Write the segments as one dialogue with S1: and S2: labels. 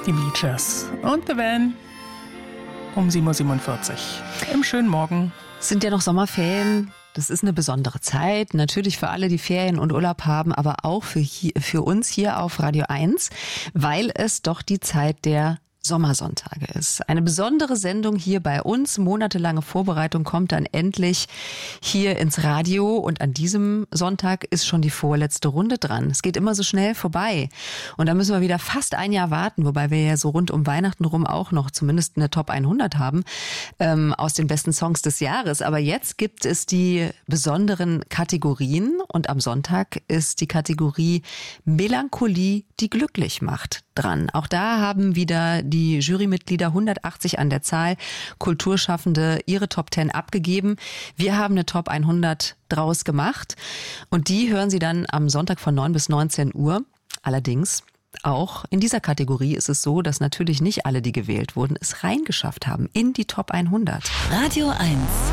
S1: Die Bleachers und The Van um 7.47 Uhr. Im schönen Morgen.
S2: Es sind ja noch Sommerferien. Das ist eine besondere Zeit. Natürlich für alle, die Ferien und Urlaub haben, aber auch für uns hier auf Radio 1, weil es doch die Zeit der Sommersonntage ist. Eine besondere Sendung hier bei uns. Monatelange Vorbereitung kommt dann endlich hier ins Radio und an diesem Sonntag ist schon die vorletzte Runde dran. Es geht immer so schnell vorbei und da müssen wir wieder fast ein Jahr warten, wobei wir ja so rund um Weihnachten rum auch noch zumindest eine Top 100 haben aus den besten Songs des Jahres. Aber jetzt gibt es die besonderen Kategorien und am Sonntag ist die Kategorie Melancholie, die glücklich macht, dran. Auch da haben wieder die Jurymitglieder 180 an der Zahl, Kulturschaffende, ihre Top 10 abgegeben. Wir haben eine Top 100 draus gemacht und die hören Sie dann am Sonntag von 9 bis 19 Uhr. Allerdings auch in dieser Kategorie ist es so, dass natürlich nicht alle, die gewählt wurden, es reingeschafft haben in die Top 100.
S3: Radio 1.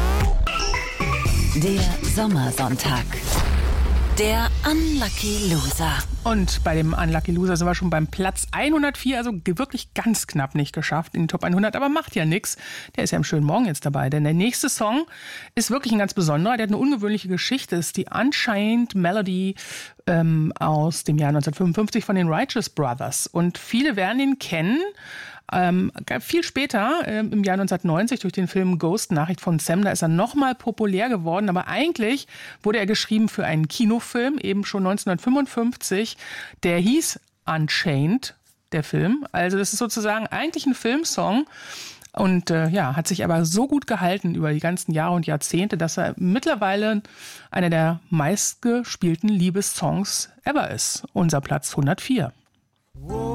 S3: Der Sommersonntag. Der Unlucky Loser.
S1: Und bei dem Unlucky Loser sind wir schon beim Platz 104, also wirklich ganz knapp nicht geschafft in die Top 100, aber macht ja nichts. Der ist ja im schönen Morgen jetzt dabei, denn der nächste Song ist wirklich ein ganz besonderer. Der hat eine ungewöhnliche Geschichte, das ist die Unchained Melody aus dem Jahr 1955 von den Righteous Brothers. Und viele werden ihn kennen. Viel später, im Jahr 1990, durch den Film Ghost, Nachricht von Sam, da ist er nochmal populär geworden. Aber eigentlich wurde er geschrieben für einen Kinofilm, eben schon 1955. Der hieß Unchained, der Film. Also das ist sozusagen eigentlich ein Filmsong. Und hat sich aber so gut gehalten über die ganzen Jahre und Jahrzehnte, dass er mittlerweile einer der meistgespielten Liebessongs ever ist. Unser Platz 104.